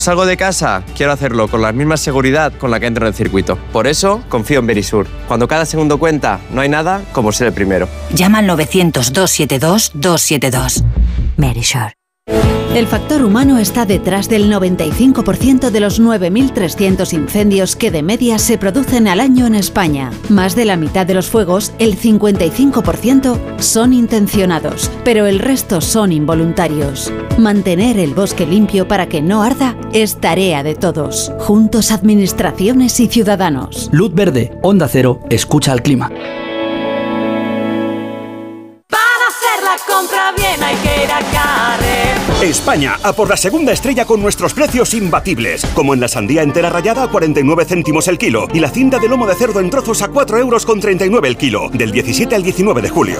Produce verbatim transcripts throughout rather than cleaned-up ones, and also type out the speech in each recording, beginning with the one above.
Salgo de casa, quiero hacerlo con la misma seguridad con la que entro en el circuito. Por eso, confío en Verisur. Cuando cada segundo cuenta, no hay nada como ser el primero. Llama al novecientos, doscientos setenta y dos, doscientos setenta y dos. Verisur. El factor humano está detrás del noventa y cinco por ciento de los nueve mil trescientos incendios que de media se producen al año en España. Más de la mitad de los fuegos, el cincuenta y cinco por ciento, son intencionados, pero el resto son involuntarios. Mantener el bosque limpio para que no arda es tarea de todos. Juntos, administraciones y ciudadanos. Luz verde, Onda Cero, escucha al clima. Para hacer la compra bien hay que ir a Carrefour. España, a por la segunda estrella con nuestros precios imbatibles. Como en la sandía entera rallada a cuarenta y nueve céntimos el kilo y la cinta de lomo de cerdo en trozos a cuatro euros con treinta y nueve el kilo. Del diecisiete al diecinueve de julio.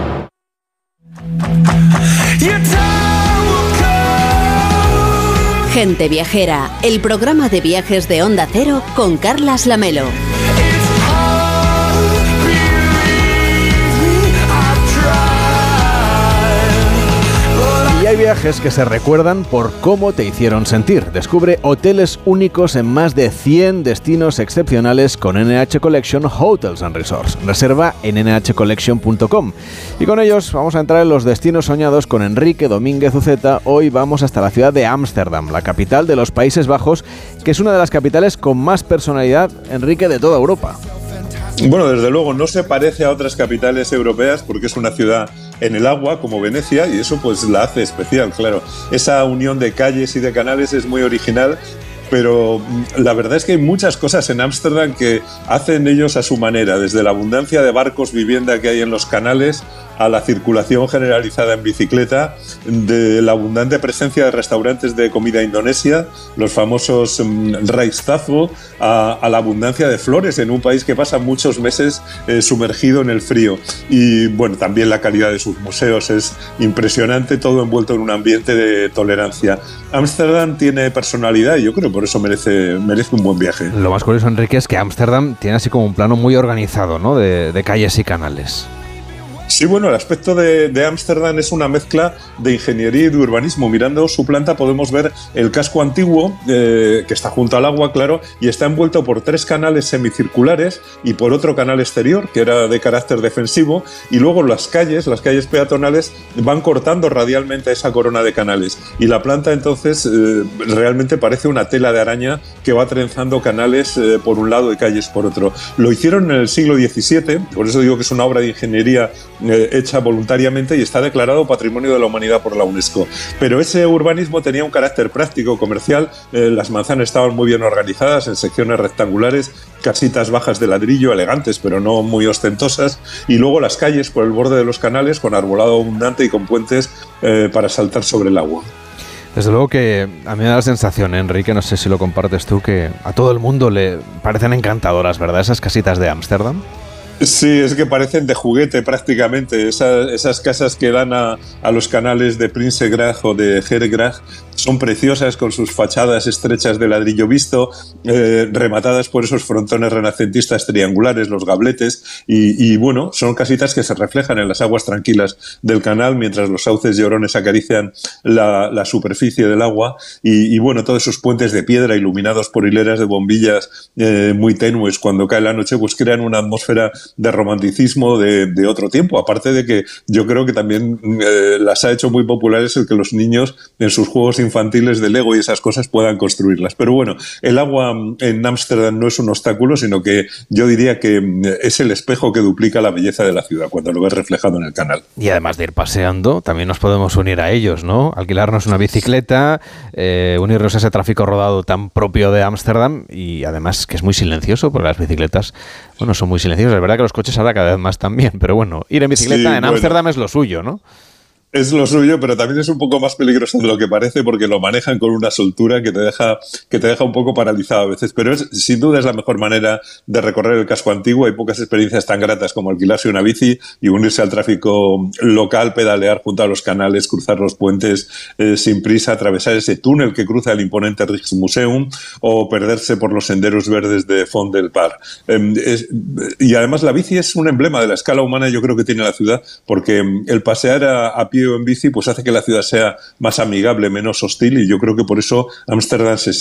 Gente Viajera, el programa de viajes de Onda Cero con Carlas Lamelo. Y hay viajes que se recuerdan por cómo te hicieron sentir. Descubre hoteles únicos en más de cien destinos excepcionales con N H Collection Hotels and Resorts. Reserva en ene hache collection punto com. Y con ellos vamos a entrar en los destinos soñados con Enrique Domínguez Uceta. Hoy vamos hasta la ciudad de Ámsterdam, la capital de los Países Bajos, que es una de las capitales con más personalidad, Enrique, de toda Europa. Bueno, desde luego no se parece a otras capitales europeas porque es una ciudad en el agua como Venecia y eso pues la hace especial, claro. Esa unión de calles y de canales es muy original, pero la verdad es que hay muchas cosas en Ámsterdam que hacen ellos a su manera, desde la abundancia de barcos vivienda que hay en los canales a la circulación generalizada en bicicleta, de la abundante presencia de restaurantes de comida indonesia, los famosos um, rijstafel, a, a la abundancia de flores en un país que pasa muchos meses eh, sumergido en el frío. Y bueno, también la calidad de sus museos es impresionante, todo envuelto en un ambiente de tolerancia. Ámsterdam tiene personalidad y yo creo que por eso merece, merece un buen viaje. Lo más curioso, Enrique, es que Ámsterdam tiene así como un plano muy organizado, ¿no? De, de calles y canales. Sí, bueno, el aspecto de Ámsterdam es una mezcla de ingeniería y de urbanismo. Mirando su planta podemos ver el casco antiguo, eh, que está junto al agua, claro, y está envuelto por tres canales semicirculares y por otro canal exterior, que era de carácter defensivo, y luego las calles, las calles peatonales, van cortando radialmente esa corona de canales. Y la planta entonces eh, realmente parece una tela de araña que va trenzando canales eh, por un lado y calles por otro. Lo hicieron en el siglo diecisiete, por eso digo que es una obra de ingeniería Eh, hecha voluntariamente y está declarado Patrimonio de la Humanidad por la UNESCO. Pero ese urbanismo tenía un carácter práctico, comercial. Eh, las manzanas estaban muy bien organizadas en secciones rectangulares, casitas bajas de ladrillo, elegantes pero no muy ostentosas, y luego las calles por el borde de los canales con arbolado abundante y con puentes eh, para saltar sobre el agua. Desde luego que a mí me da la sensación, Enrique, no sé si lo compartes tú, que a todo el mundo le parecen encantadoras, ¿verdad? Esas casitas de Ámsterdam. Sí, es que parecen de juguete prácticamente. Esa, esas casas que dan a, a los canales de Prinsengracht o de Herengracht son preciosas con sus fachadas estrechas de ladrillo visto, eh, rematadas por esos frontones renacentistas triangulares, los gabletes, y, y bueno, son casitas que se reflejan en las aguas tranquilas del canal mientras los sauces llorones acarician la, la superficie del agua y, y bueno, todos esos puentes de piedra iluminados por hileras de bombillas eh, muy tenues cuando cae la noche, pues crean una atmósfera de romanticismo de, de otro tiempo, aparte de que yo creo que también eh, las ha hecho muy populares el que los niños en sus juegos infantiles de Lego y esas cosas puedan construirlas. Pero bueno, el agua en Ámsterdam no es un obstáculo, sino que yo diría que es el espejo que duplica la belleza de la ciudad cuando lo ves reflejado en el canal. Y además de ir paseando, también nos podemos unir a ellos, ¿no? Alquilarnos una bicicleta, eh, unirnos a ese tráfico rodado tan propio de Ámsterdam y además que es muy silencioso porque las bicicletas, bueno, son muy silenciosas. Es verdad que los coches ahora cada vez más también, pero bueno, ir en bicicleta sí, en Ámsterdam bueno. es lo suyo, ¿no? Es lo suyo, pero también es un poco más peligroso de lo que parece porque lo manejan con una soltura que te deja, que te deja un poco paralizado a veces. Pero es, sin duda es la mejor manera de recorrer el casco antiguo. Hay pocas experiencias tan gratas como alquilarse una bici y unirse al tráfico local, pedalear junto a los canales, cruzar los puentes eh, sin prisa, atravesar ese túnel que cruza el imponente Rijksmuseum o perderse por los senderos verdes de Font del Par. Eh, es, y además la bici es un emblema de la escala humana, yo creo que tiene la ciudad, porque el pasear a, a pie pie o en bici, pues hace que la ciudad sea más amigable, menos hostil, y yo creo que por eso Ámsterdam se